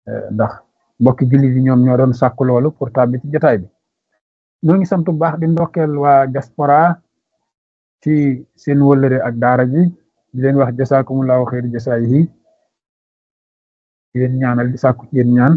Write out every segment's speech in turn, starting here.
ndax mbokki jullit yi ñoom ñoo doon sàkku loolu pour tàbbi ci jotaay bi ñoo ngi sant bu baax di ndokkeel waa diaspora ci seen wëllëre ak daara ji di leen wax jasaakumullahu xeeri jasaay yi di leen ñaanal di sàkku ci yéen ñaan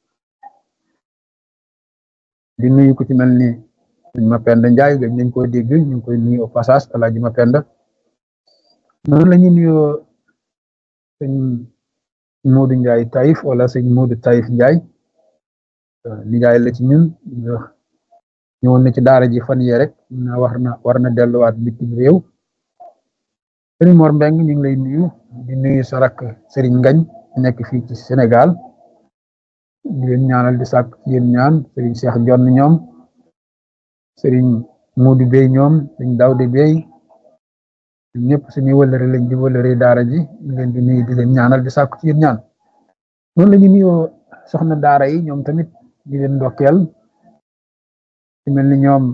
di nuyu ku ci mel ni sëñ Mapenda Njaay gëj nañ koo dégg ñu ngi koy nuyu au passage Alaaji Mapenda noonu la ñuy nuyoo sëñ Modou Njaay Taïf wala sëñ Modou Taïf Njaay nijaay la ci ñun ñëwoon na ci daara ji fan yee rek na war na delluwaat bitim réew sëriñ Mor Mbeng ñu ngi lay nuyu di nuyu sa rakk sëriñ Ngañ nekk fii ci Sénégal di leen ñaanal di sàkk ci yéen ñaan sëriñ Cheikh Jonn ñoom sëriñ Modou Bey ñoom sëriñ Daawde Bey ñëpp suñuy wëllëre lañ di wëllëre daara ji ñu leen di nuyu di leen ñaanal di sàkk ci yéen ñaan noonu la ñu nuyoo soxna daara yi ñoom tamit di leen ndokkeel ci mel ni ñoom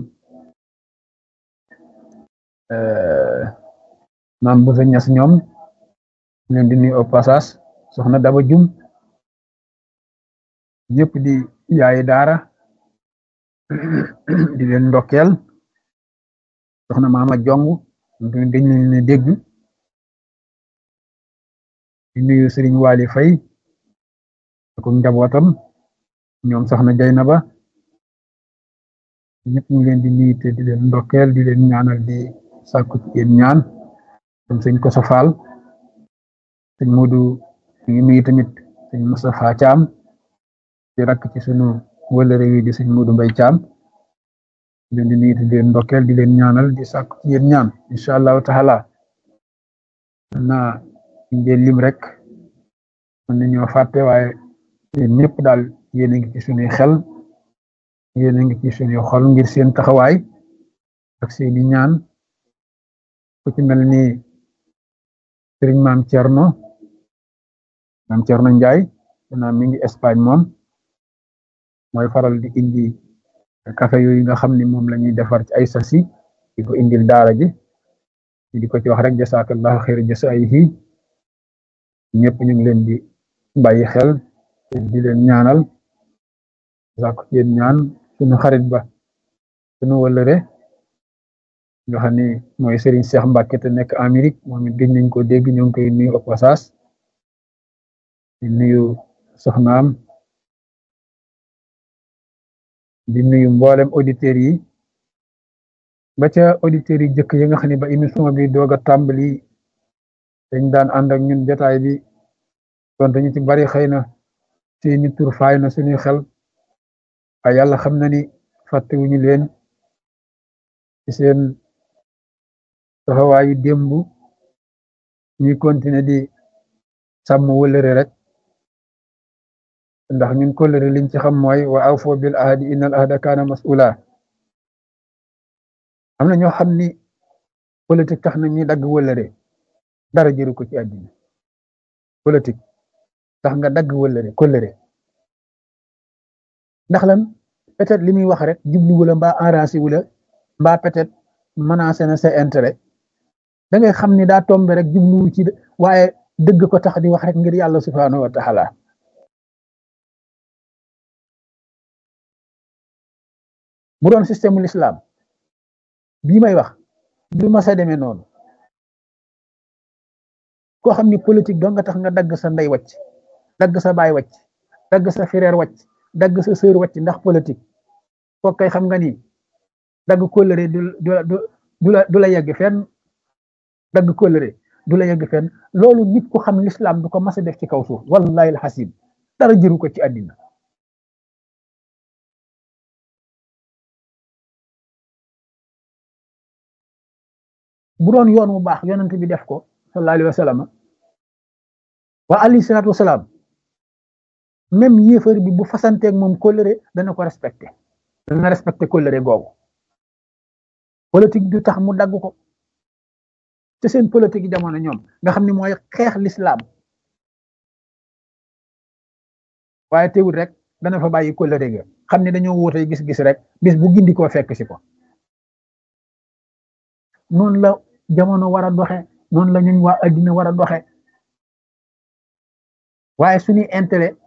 maam bu sa ñas ñoom leen di nuyu au passage soxna Daba Jum ñëpp di yaayi daara di leen ndokkeel soxna Maama Jong dañ leen dégg di nuyu Sëriñ Waali Fay ak njabootam ñoom soxna Jaynaba ñëpp ñu leen di nuyu te di leen ndokkeel di leen ñaanal di sàkku ci yéen ñaan comme sëñ Koso Fall sëñ Modou ñu ngi nuyu tamit sëñ Moustapha Thiam di rakk ci sunu wëllëre wi di sëñ Modou Mbay Thiam di leen di nuyu te di leen ndokkeel di leen ñaanal di sàkku ci yéen ñaan incha allahu taala naa ngeen lim rek mën nañoo fàtte waaye yéen ñëpp daal yéen a ngi ci sunuy xel yéen a ngi ci sunuy xol ngir seen taxawaay ak seeni ñaan ku ci mel ni sëriñ maam Cerno Njaay naa mi ngi Espagne moom mooy faral di indi café yooyu nga xam ni moom la ñuy defar ci ay sasi di ko indil daara ji di ko ci wax rek jasaakallahu xayra jasaayihi ñëpp ñu ngi leen di bàyyi xel di leen ñaanal sàkku ci yéen ñaan suñu xarit ba suñu wëllëre nga xam ni mooy Serigne Cheikh Mbacke te nekk Amérique moom it gëj nañ ko dégg ñoo ngi koy nuyu au passage di nuyu soxnaam di nuyu mboolem auditeurs yi ba ca auditeurs yi jëkk yi nga xam ne ba émission bi doog a tàmbali dañ daan ànd ak ñun jotaay bi donte ñu ci bari xëy na seeni tur faay na suñuy xel waaye yàlla xam na ni fàttewuñu leen ci seen taxawaayu démb ñuy continuer di sàmm wëllëre rek ndax ñun kóllëre liñ ci xam mooy wa awfu bil ahdi innal ahda kaana mas'ula am na ñoo xam ni politique tax na ñuy dagg wëllëre dara jëru ko ci àddina politique tax nga dagg wëllëre kóllëre ndax lan peut-être li muy wax rek jublu wala mbaa arrangé wula mbaa peut-être menacé na sa intérêt da ngay xam ni daa tombe rek jublu ci waaye dëgg ko tax di wax rek ngir yàlla subhanahu wa taala bu doon système l'islam bii may wax du ma sa demee noonu koo xam ni politique doo nga tax nga dagg sa ndey wàcc dagg sa baay wàcc dagg sa frère wàcc dagg sa sœur wàcc ndax politique kooku kay xam nga ni dagg kóllëre du la yegg fenn dagg kóllëre du la yegg fenn loolu nit ku xam l'islam du ko mas a def ci kaw suuf wallahi alxasim dara jëru ko ci àddina bu doon yoon mu baax yonent bi def ko sallallahu alayhi wa sallam wa alayhi salaatu wa salaam même yéefar bi bu fasanteeg moom kóllëre dana ko respecté dana respecté kóllëre googu politique du tax mu dagg ko te seen politique yi jamono ñoom nga xam ne mooy xeex l'islam waaye teewul rek dana fa bàyyi kóllëre ga xam ne dañoo wóotee gis-gis rek bis bu gindi koo fekk si ko noonu la jamono war a doxe noonu la ñun waa addina war a doxe waaye suñuy intérêt